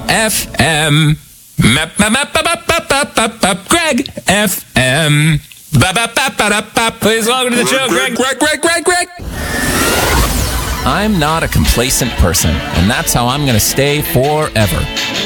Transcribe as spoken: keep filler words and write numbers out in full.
F M. Map, map, map, map, map, map, map, map, Greg F M. Ba, ba, ba, ba, da, ba. Please welcome to the show, Greg, Greg, Greg, Greg, Greg. I'm not a complacent person, and that's how I'm going to stay forever.